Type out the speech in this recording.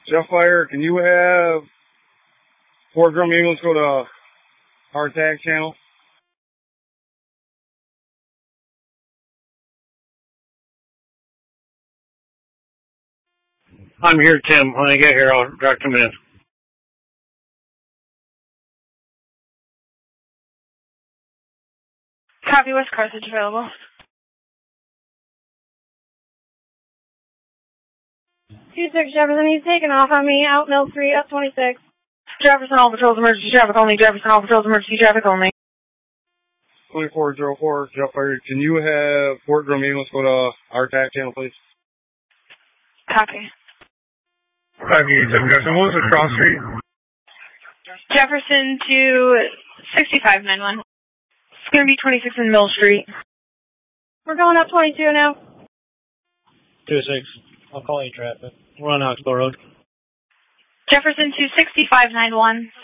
Jeff Fire, can you have Fort Drum ambulance go to our tag channel? I'm here, Tim. When I get here, I'll direct him in. Copy, West Carthage available. 26 Jefferson, he's taking off on me, out Mill 3, up 26. Jefferson, all patrols, emergency traffic only. Jefferson, all patrols, emergency traffic only. 2404, Jeff Fire, can you have Fort Drum ambulance go to our tag channel, please? Copy. 5 Jefferson, what was the cross street? Jefferson to 6591. It's going to be 26 in Mill Street. We're going up 22 now. 26. I'll call you traffic. We're on Oxbow Road. Jefferson to 6591.